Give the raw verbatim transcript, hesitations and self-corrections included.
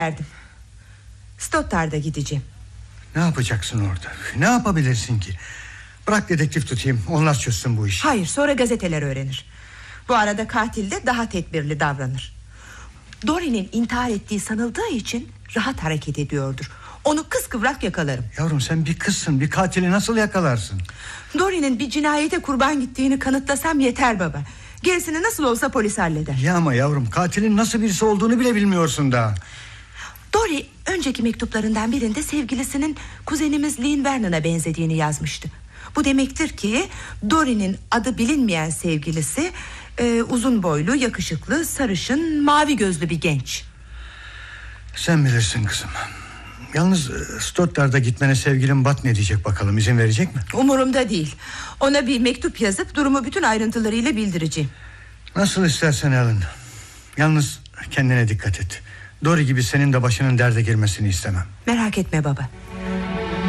verdim. Stoddard'a gideceğim. Ne yapacaksın orada? Ne yapabilirsin ki? Bırak dedektif tutayım, onlar çözsün bu işi. Hayır, sonra gazeteler öğrenir. Bu arada katil de daha tedbirli davranır. Dory'nin intihar ettiği sanıldığı için rahat hareket ediyordur. Onu kıskıvrak yakalarım. Yavrum, sen bir kızsın, bir katili nasıl yakalarsın? Dory'nin bir cinayete kurban gittiğini kanıtlasam yeter baba. Gerisini nasıl olsa polis halleder. Ya ama yavrum, katilin nasıl birisi olduğunu bile bilmiyorsun daha. Dory önceki mektuplarından birinde sevgilisinin kuzenimiz Lynn Vernon'a benzediğini yazmıştı. Bu demektir ki Dory'nin adı bilinmeyen sevgilisi e, uzun boylu, yakışıklı, sarışın, mavi gözlü bir genç. Sen bilirsin kızım. Yalnız Stoddard'a gitmene sevgilin Bat ne diyecek bakalım, izin verecek mi? Umurumda değil. Ona bir mektup yazıp durumu bütün ayrıntılarıyla bildireceğim. Nasıl istersen Alan. Yalnız kendine dikkat et. Dory gibi senin de başının derde girmesini istemem. Merak etme baba.